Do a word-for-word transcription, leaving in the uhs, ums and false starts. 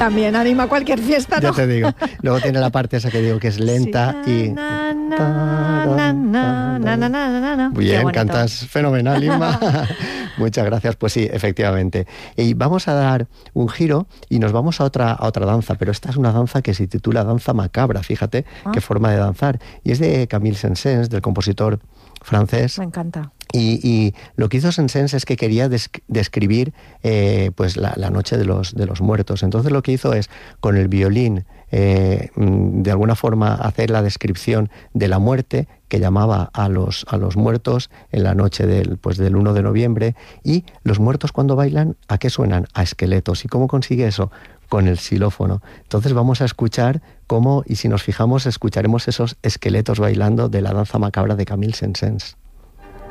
también anima cualquier fiesta, ¿no? Ya te digo. Luego tiene la parte esa que digo que es lenta sí. y... Na, na, na, na, na, na, na, na, na. Bien, cantas fenomenal, Inma. Muchas gracias. Pues sí, efectivamente. Y vamos a dar un giro y nos vamos a otra, a otra danza, pero esta es una danza que se titula Danza Macabra, fíjate ah. qué forma de danzar. Y es de Camille Saint-Saëns, del compositor francés. Me encanta. Y, y lo que hizo Saint-Saëns es que quería des, describir eh, pues la, la noche de los, de los muertos. Entonces lo que hizo es, con el violín, eh, de alguna forma hacer la descripción de la muerte, que llamaba a los, a los muertos en la noche del, pues del uno de noviembre. Y los muertos cuando bailan, ¿a qué suenan? A esqueletos. ¿Y cómo consigue eso? Con el xilófono. Entonces vamos a escuchar cómo, y si nos fijamos, escucharemos esos esqueletos bailando de la danza macabra de Camille Saint-Saëns.